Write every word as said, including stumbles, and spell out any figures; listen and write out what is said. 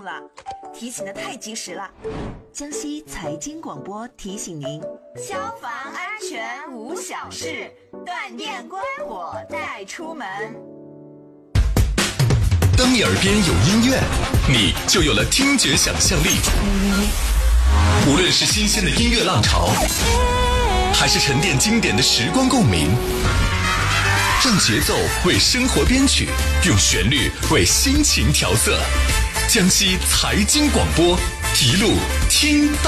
了，提醒的太及时了。 江西财经广播提醒您： 消防安全无小事，断电关火带出门。 当你耳边有音乐，你就有了听觉想象力。无论是新鲜的音乐浪潮，还是沉淀经典的时光共鸣，让节奏为生活编曲，用旋律为心情调色。江西财经广播，一路听到